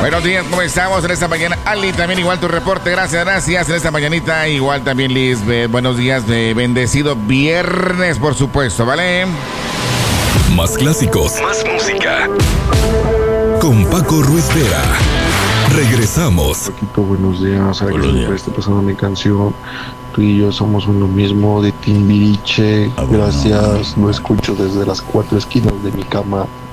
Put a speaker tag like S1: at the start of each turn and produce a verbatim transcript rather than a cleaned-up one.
S1: Buenos días, ¿cómo estamos en esta mañana? Ali, también igual tu reporte, gracias, gracias. En esta mañanita, igual también Lisbeth. Buenos días, de bendecido viernes, por supuesto, ¿vale?
S2: Más clásicos, más música. Con Paco Ruiz Vera. Regresamos.
S3: Paquito, buenos días. Para que siempre esté pasando mi canción. Tú y yo somos uno mismo, de Timbiriche. Gracias, lo escucho desde las cuatro esquinas de mi cama